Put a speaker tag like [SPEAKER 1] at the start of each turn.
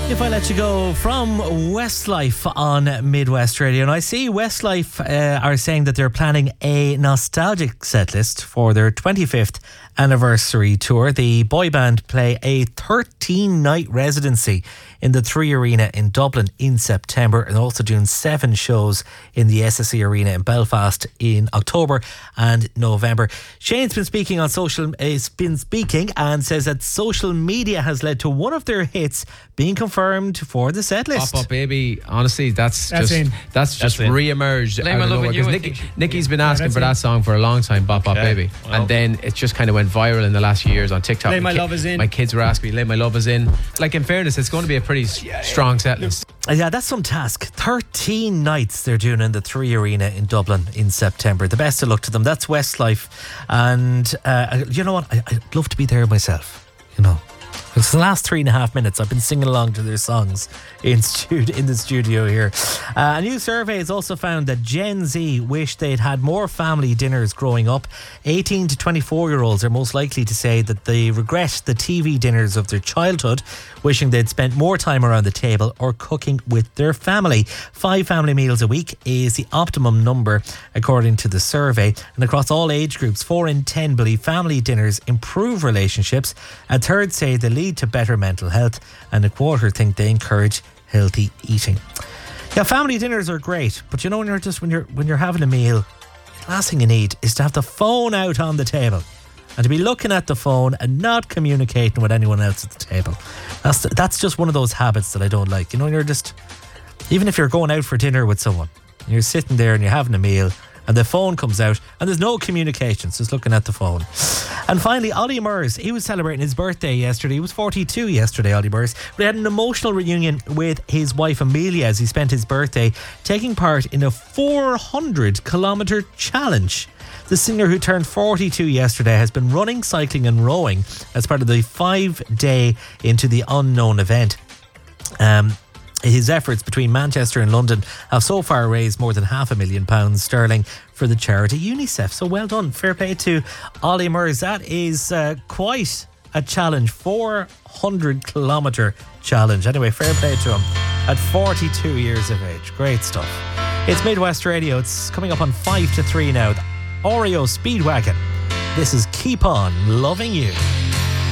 [SPEAKER 1] If I Let You Go from Westlife on Midwest Radio. And I see Westlife are saying that they're planning a nostalgic setlist for their 25th anniversary tour. The boy band play a 13-night residency in the 3 Arena in Dublin in September, and also doing 7 shows in the SSE Arena in Belfast in October and November. Shane's been speaking on and says that social media has led to one of their hits being confirmed for the set list.
[SPEAKER 2] Pop Up Baby, honestly, that's just re-emerged out of nowhere, because Nicky's been asking for that song for a long time, Pop Up Baby, and then it just kind of went viral in the last few years on TikTok.
[SPEAKER 3] Lay My Love Is In.
[SPEAKER 2] My kids were asking me, Lay My Love Is In. Like, in fairness, it's going to be a pretty strong set list.
[SPEAKER 1] Yeah, that's some task. 13 nights they're doing in the 3 Arena in Dublin in September. The best of luck to them. That's Westlife. And you know what? I'd love to be there myself, you know. Because the last 3.5 minutes I've been singing along to their songs in the studio here. A new survey has also found that Gen Z wish they'd had more family dinners growing up. 18 to 24-year-olds are most likely to say that they regret the TV dinners of their childhood, wishing they'd spent more time around the table or cooking with their family. 5 family meals a week is the optimum number, according to the survey. And across all age groups, 4 in 10 believe family dinners improve relationships. A third say they lead to better mental health, and a quarter think they encourage healthy eating. Yeah, family dinners are great, but you know, when you're having a meal, the last thing you need is to have the phone out on the table and to be looking at the phone and not communicating with anyone else at the table. That's just one of those habits that I don't like. You know, even if you're going out for dinner with someone and you're sitting there and you're having a meal and the phone comes out and there's no communications, just looking at the phone. And finally, Ollie Murs, he was celebrating his birthday yesterday. He was 42 yesterday, Ollie Murs. But he had an emotional reunion with his wife Amelia as he spent his birthday taking part in a 400-kilometre challenge. The singer, who turned 42 yesterday, has been running, cycling and rowing as part of the 5-day Into the Unknown event. His efforts between Manchester and London have so far raised more than £500,000 sterling for the charity UNICEF. So well done. Fair play to Ollie Murs. That is quite a challenge. 400-kilometre challenge. Anyway, fair play to him at 42 years of age. Great stuff. It's Midwest Radio. It's coming up on 5 to 3 now. Oreo Speedwagon. This is Keep On Loving You.